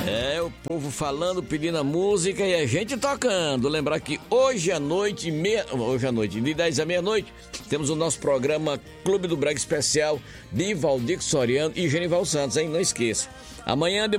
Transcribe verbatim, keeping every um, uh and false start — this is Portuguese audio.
É, o povo falando, pedindo a música e a gente tocando. Lembrar que hoje à noite, meia, hoje à noite, de dez à meia-noite, temos o nosso programa Clube do Brega Especial de Valdir Soriano e Genival Santos, hein? Não esqueça. Amanhã de